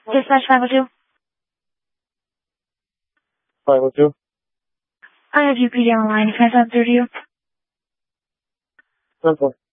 Dispatch 502. 502. I have UPD on the line. Can I send through to you? 10-4.